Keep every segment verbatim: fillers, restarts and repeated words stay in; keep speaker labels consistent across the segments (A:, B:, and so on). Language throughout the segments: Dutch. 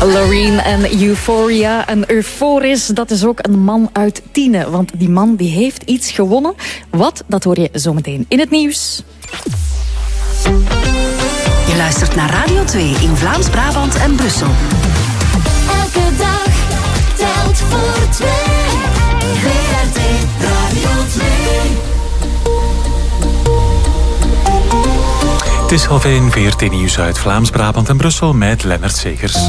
A: Loreen en Euphoria. En euforisch, dat is ook een man uit Tiene. Want die man die heeft iets gewonnen. Wat, dat hoor je zometeen in het nieuws.
B: Je luistert naar Radio twee in Vlaams-Brabant en Brussel.
C: Elke dag telt voor twee. V R T Radio twee.
D: Het is half één, V R T Nieuws uit Vlaams-Brabant en Brussel met Lennart Segers.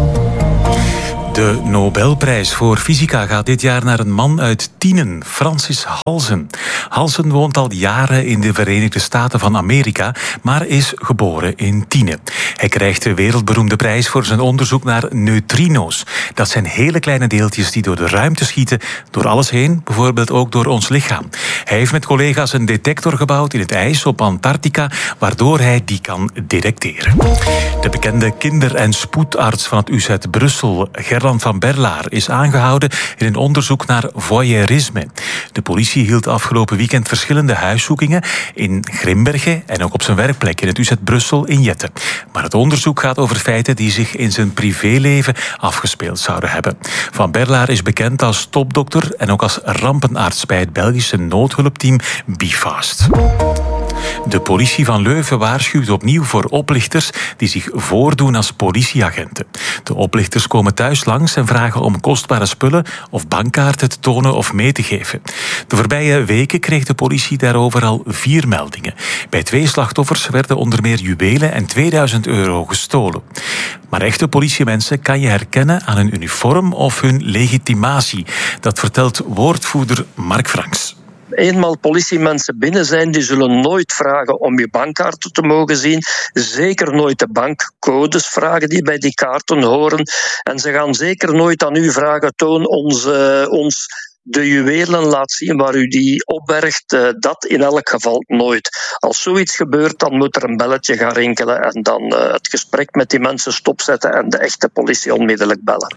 D: De Nobelprijs voor fysica gaat dit jaar naar een man uit Tienen, Francis Halsen. Halsen woont al jaren in de Verenigde Staten van Amerika, maar is geboren in Tiene. Hij krijgt de wereldberoemde prijs voor zijn onderzoek naar neutrino's. Dat zijn hele kleine deeltjes die door de ruimte schieten, door alles heen, bijvoorbeeld ook door ons lichaam. Hij heeft met collega's een detector gebouwd in het ijs op Antarctica, waardoor hij die kan detecteren. De bekende kinder- en spoedarts van het U Z Brussel, Gerland van Berlaar, is aangehouden in een onderzoek naar voyeurisme. De politie hield afgelopen weekend verschillende huiszoekingen in Grimbergen en ook op zijn werkplek in het U Z Brussel in Jette. Maar het onderzoek gaat over feiten die zich in zijn privéleven afgespeeld zouden hebben. Van Berlaar is bekend als topdokter en ook als rampenarts bij het Belgische noodhulpteam Bifast. De politie van Leuven waarschuwt opnieuw voor oplichters die zich voordoen als politieagenten. De oplichters komen thuis langs en vragen om kostbare spullen of bankkaarten te tonen of mee te geven. De voorbije weken kreeg de politie daarover al vier meldingen. Bij twee slachtoffers werden onder meer juwelen en tweeduizend euro gestolen. Maar echte politiemensen kan je herkennen aan hun uniform of hun legitimatie. Dat vertelt woordvoerder Mark Franks.
E: Eenmaal politiemensen binnen zijn, die zullen nooit vragen om je bankkaarten te mogen zien. Zeker nooit de bankcodes vragen die bij die kaarten horen. En ze gaan zeker nooit aan u vragen, toon ons, uh, ons de juwelen, laat zien waar u die opbergt. Uh, dat in elk geval nooit. Als zoiets gebeurt, dan moet er een belletje gaan rinkelen en dan uh, het gesprek met die mensen stopzetten en de echte politie onmiddellijk bellen.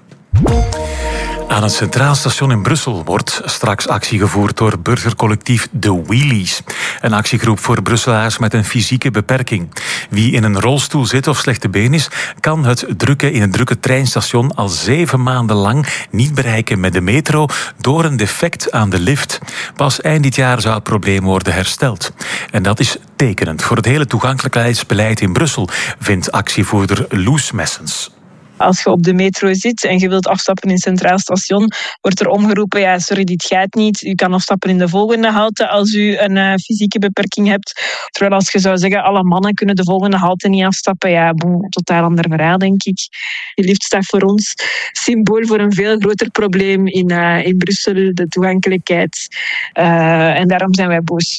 D: Aan het Centraal Station in Brussel wordt straks actie gevoerd door burgercollectief The Wheelies. Een actiegroep voor Brusselaars met een fysieke beperking. Wie in een rolstoel zit of slechte been is, kan het drukke in het drukke treinstation al zeven maanden lang niet bereiken met de metro door een defect aan de lift. Pas eind dit jaar zou het probleem worden hersteld. En dat is tekenend voor het hele toegankelijkheidsbeleid in Brussel, vindt actievoerder Loes Messens.
F: Als je op de metro zit en je wilt afstappen in het Centraal Station, wordt er omgeroepen, ja, sorry, dit gaat niet. U kan afstappen in de volgende halte als u een uh, fysieke beperking hebt. Terwijl als je zou zeggen, alle mannen kunnen de volgende halte niet afstappen, ja, bon, totaal ander verhaal, denk ik. De lift staat voor ons symbool voor een veel groter probleem in, uh, in Brussel, de toegankelijkheid. Uh, en daarom zijn wij boos.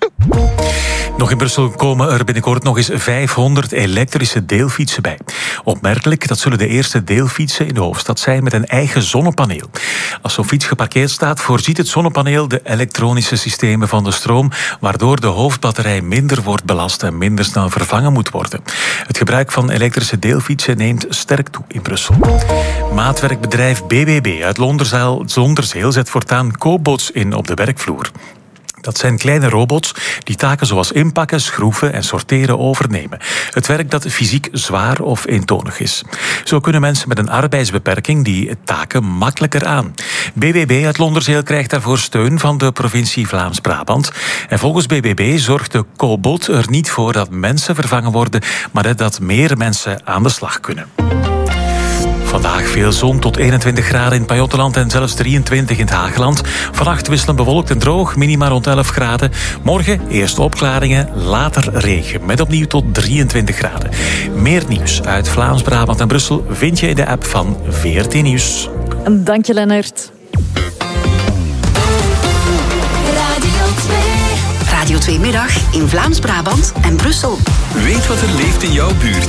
D: Nog in Brussel komen er binnenkort nog eens vijfhonderd elektrische deelfietsen bij. Opmerkelijk, dat zullen de eerste deelfietsen in de hoofdstad zijn met een eigen zonnepaneel. Als zo'n fiets geparkeerd staat, voorziet het zonnepaneel de elektronische systemen van de stroom, waardoor de hoofdbatterij minder wordt belast en minder snel vervangen moet worden. Het gebruik van elektrische deelfietsen neemt sterk toe in Brussel. Maatwerkbedrijf B B B uit Londerzeel zet voortaan cobots in op de werkvloer. Dat zijn kleine robots die taken zoals inpakken, schroeven en sorteren overnemen. Het werk dat fysiek zwaar of eentonig is. Zo kunnen mensen met een arbeidsbeperking die taken makkelijker aan. B B B uit Londerzeel krijgt daarvoor steun van de provincie Vlaams-Brabant. En volgens B B B zorgt de cobot er niet voor dat mensen vervangen worden, maar dat meer mensen aan de slag kunnen. Vandaag veel zon tot eenentwintig graden in Pajottenland en zelfs drieëntwintig in het Hageland. Vannacht wisselen bewolkt en droog, minima rond elf graden. Morgen eerst opklaringen, later regen, met opnieuw tot drieëntwintig graden. Meer nieuws uit Vlaams-Brabant en Brussel vind je in de app van V R T Nieuws.
A: Dank je, Lennart.
B: Radio twee Middag in Vlaams-Brabant en Brussel.
G: Weet wat er leeft in jouw buurt.